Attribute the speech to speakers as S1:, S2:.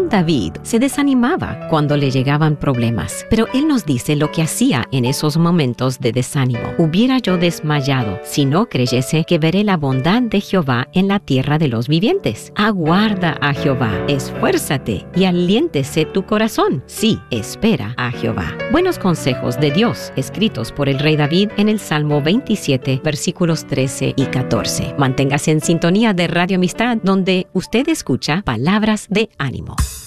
S1: David se desanimaba cuando le llegaban problemas, pero él nos dice lo que hacía en esos momentos de desánimo. Hubiera yo desmayado si no creyese que veré la bondad de Jehová en la tierra de los vivientes. Aguarda a Jehová, esfuérzate y aliéntese tu corazón. Sí, espera a Jehová. Buenos consejos de Dios, escritos por el rey David en el Salmo 27, versículos 13 y 14. Manténgase en sintonía de Radio Amistad, donde usted escucha palabras de ánimo.